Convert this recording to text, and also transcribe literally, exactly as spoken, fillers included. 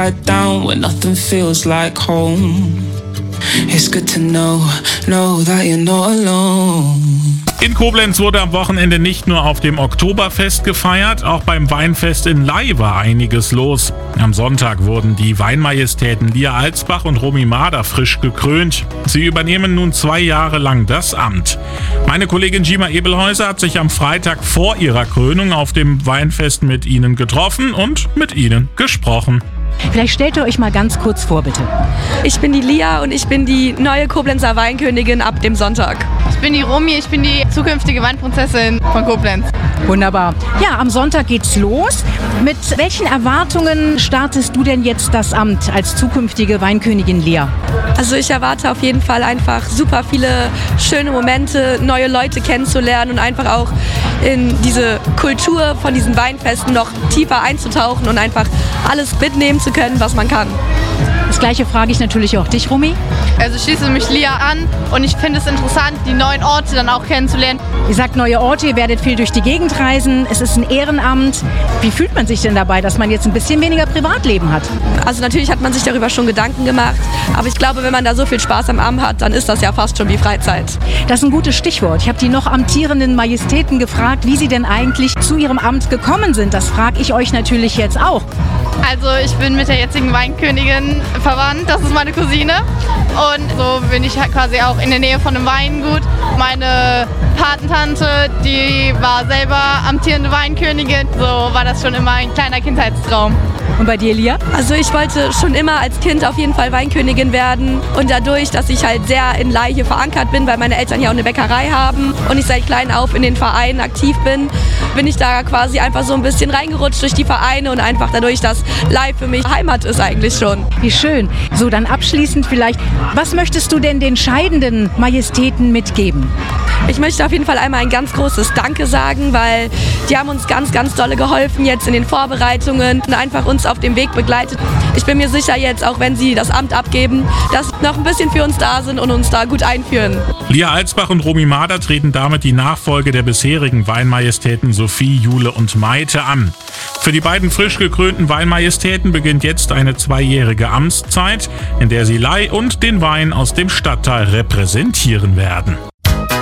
upside down when nothing feels like home. It's good to know, know that you're not alone. In Koblenz wurde am Wochenende nicht nur auf dem Oktoberfest gefeiert, auch beim Weinfest in Ley war einiges los. Am Sonntag wurden die Weinmajestäten Lia Alsbach und Romy Mader frisch gekrönt. Sie übernehmen nun zwei Jahre lang das Amt. Meine Kollegin Gima Ebelhäuser hat sich am Freitag vor ihrer Krönung auf dem Weinfest mit ihnen getroffen und mit ihnen gesprochen. Vielleicht stellt ihr euch mal ganz kurz vor, bitte. Ich bin die Lia und ich bin die neue Koblenzer Weinkönigin ab dem Sonntag. Ich bin die Romy, ich bin die zukünftige Weinprinzessin von Koblenz. Wunderbar. Ja, am Sonntag geht's los. Mit welchen Erwartungen startest du denn jetzt das Amt als zukünftige Weinkönigin, Lia? Also ich erwarte auf jeden Fall einfach super viele schöne Momente, neue Leute kennenzulernen und einfach auch in diese Kultur von diesen Weinfesten noch tiefer einzutauchen und einfach alles mitnehmen zu können, was man kann. Das Gleiche frage ich natürlich auch dich, Romy. Also ich schließe mich Lia an und ich finde es interessant, die neuen Orte dann auch kennenzulernen. Ihr sagt neue Orte, ihr werdet viel durch die Gegend reisen, es ist ein Ehrenamt. Wie fühlt man sich denn dabei, dass man jetzt ein bisschen weniger Privatleben hat? Also natürlich hat man sich darüber schon Gedanken gemacht, aber ich glaube, wenn man da so viel Spaß am Amt hat, dann ist das ja fast schon wie Freizeit. Das ist ein gutes Stichwort. Ich habe die noch amtierenden Majestäten gefragt, wie sie denn eigentlich zu ihrem Amt gekommen sind. Das frage ich euch natürlich jetzt auch. Also ich bin mit der jetzigen Weinkönigin verwandt, das ist meine Cousine und so bin ich quasi auch in der Nähe von einem Weingut. Meine Patentante, die war selber amtierende Weinkönigin, so war das schon immer ein kleiner Kindheitstraum. Und bei dir, Lia? Also ich wollte schon immer als Kind auf jeden Fall Weinkönigin werden und dadurch, dass ich halt sehr in Ley hier verankert bin, weil meine Eltern hier auch eine Bäckerei haben und ich seit klein auf in den Vereinen aktiv bin, bin ich da quasi einfach so ein bisschen reingerutscht durch die Vereine und einfach dadurch, dass Ley für mich Heimat ist eigentlich schon. Wie schön. So, dann abschließend vielleicht, was möchtest du denn den scheidenden Majestäten mitgeben? Ich möchte auf jeden Fall einmal ein ganz großes Danke sagen, weil die haben uns ganz, ganz dolle geholfen jetzt in den Vorbereitungen und einfach uns auf dem Weg begleitet. Ich bin mir sicher jetzt, auch wenn sie das Amt abgeben, dass sie noch ein bisschen für uns da sind und uns da gut einführen. Lia Alsbach und Romy Mader treten damit die Nachfolge der bisherigen Weinmajestäten Sophie, Jule und Maite an. Für die beiden frisch gekrönten Weinmajestäten beginnt jetzt eine zweijährige Amtszeit, in der sie Ley und den Wein aus dem Stadtteil repräsentieren werden.